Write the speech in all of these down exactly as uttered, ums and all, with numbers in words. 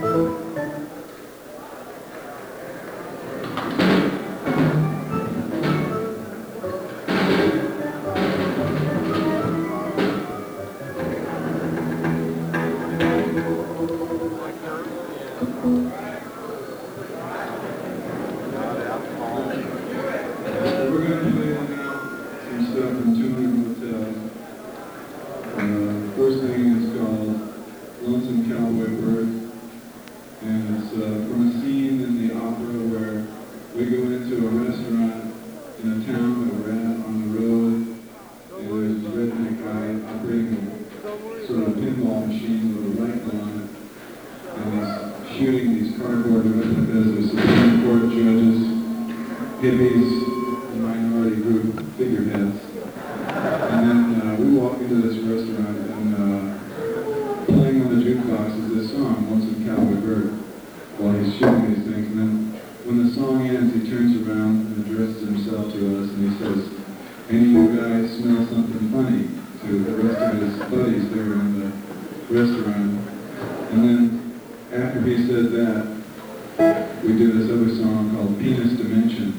Shooting these cardboard replicas of Supreme Court judges, hippies, and minority group figureheads. And then uh, we walk into this restaurant and uh, playing on the jukebox is this song, Lonesome Cowboy Bird, while he's shooting these things. And then when the song ends, he turns around and addresses himself to us and he says, "Any of you guys smell something funny?" to the rest of his buddies there in the restaurant. And then after he said that, we did this other song called Penis Dimension,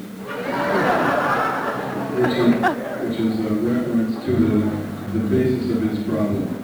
which is, which is a reference to the, the basis of his problem.